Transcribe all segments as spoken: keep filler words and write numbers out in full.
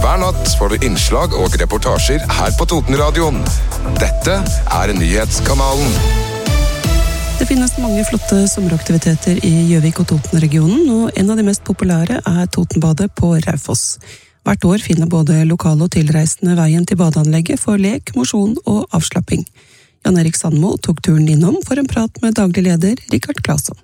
Hver natt får du innslag og reportasjer her på Totenradioen. Dette er nyhetskanalen. Det finnes mange flotte sommeraktiviteter i Gjøvik og Toten-regionen, og en av de mest populære er Totenbadet på Raufoss. Hvert år finner både lokale og tilreisende veien til badeanlegget for lek, mosjon og avslapping. Jan Erik Sandmo tok turen innom for en prat med daglig leder Rikard Claesson.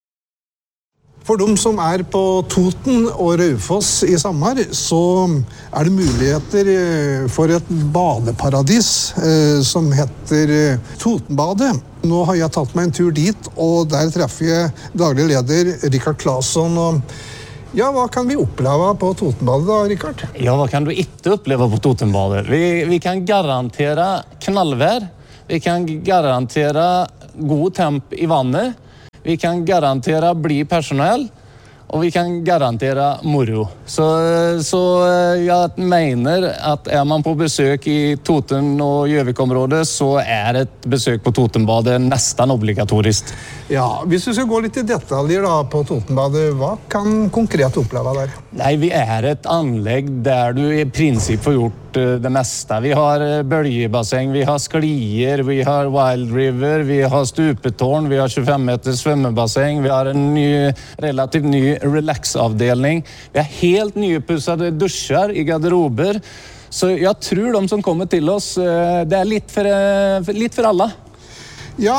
For de som er på Toten og Raufoss i sommer, så er det muligheter for et badeparadis eh, som heter Totenbadet. Nå har jeg tatt meg en tur dit, og der treffer jeg daglig leder Rikard Claesson. Og ja, hva kan vi oppleve på Totenbadet da, Rikard? Ja, hva kan du ikke oppleve på Totenbadet? Vi, vi kan garantere knallvær, vi kan garantere god temp i vannet, vi kan garantere bli personell, og vi kan garantere moro. Så, så jeg mener at er man på besøk i Toten- og Gjøvik-området, så er et besøk på Totenbadet nesten obligatorisk. Ja, hvis du skal gå litt i detaljer da på Totenbadet, hva kan konkret oppleve der? Nei, vi er et anlegg der du i prinsipp får gjort det meste. Vi har bølgebasseng, vi har sklier, vi har Wild River, vi har stupetårn, vi har tjugofem meters svømmebasseng, vi har en ny, relativt ny relax-avdelning. Vi har helt nypussede dusjer i garderober. Så jeg tror de som kommer til oss, det er litt for, litt for alle. Ja,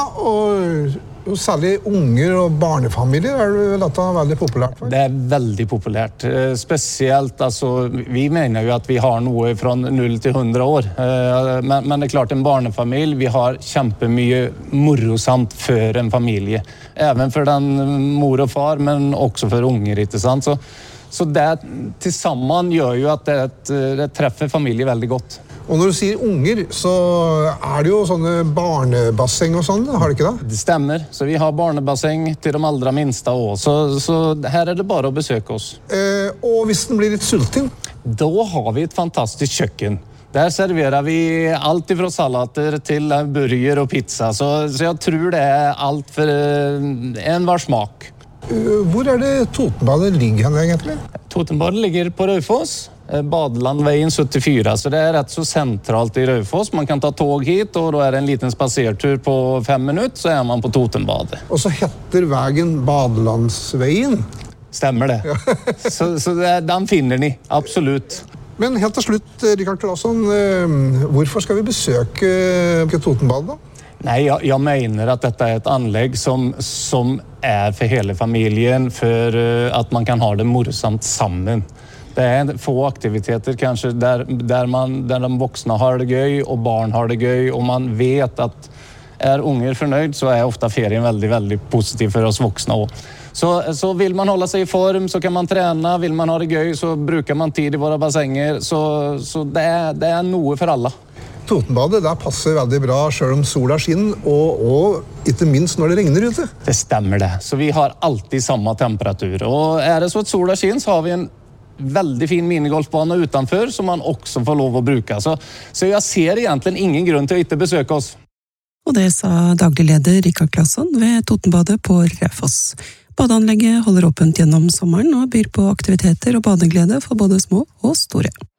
og Og særlig unger og barnefamilier er det dette veldig populært for? Det er veldig populært. Spesielt, altså, vi mener jo at vi har noe fra null til hundre år. Men, men det er klart en barnefamilie, vi har kjempemye morosamt for en familie. Even for den mor og far, men også for unger, ikke sant? Så, så det til sammen gjør jo at det, det treffer familie veldig godt. Og når du sier unger, så er det jo sånne barnebasseng og sånn, har det ikke det? Det stemmer, så vi har barnebasseng til de allra minste også, så, så her er det bare å besøke oss. Eh, og hvis den blir litt sulten? Da har vi et fantastisk kjøkken. Der serverer vi alt fra salater til burger og pizza, så, så jeg tror det er alt for enhver smak. Uh, hvor er det Totenbadet ligger hen egentlig? Totenbadet ligger på Raufoss. Badelandveien syttifire, så det er rett så sentralt i Raufoss. Man kan ta tog hit, og da er det en liten spasertur på fem minutter, så er man på Totenbadet. Og så heter veien Badelandsveien? Stemmer det. så så det, den finner ni, absolutt. Men helt til slutt, Rikard Claesson, hvorfor skal vi besøke Totenbadet da? Nei, jeg, jeg mener at dette er et anlegg som, som er for hele familien, for at man kan ha det morsomt sammen. Det er få aktiviteter kanskje der, der, man, der de voksne har det gøy og barn har det gøy, og man vet at er unger fornøyd, så er ofte ferien veldig, veldig positiv for oss voksne også. Så, så vil man holde seg i form, så kan man trene, vil man ha det gøy, så bruker man tid i våre bassenger, så, så det, er, det er noe for alle. Totenbadet, der passer veldig bra selv om sola skinner, og, og ikke minst når det regner ute. Det stemmer det, så vi har alltid samme temperatur, og er det så at sola skinner, så har vi en veldig fin minigolfbane utenfor som man også får lov å bruke. Så, så jeg ser egentlig ingen grunn til å ikke besøke oss. Og det sa daglig leder Rikard Claesson ved Totenbadet på Raufoss. Badeanlegget holder åpent gjennom sommeren og byr på aktiviteter og badeglede for både små og store.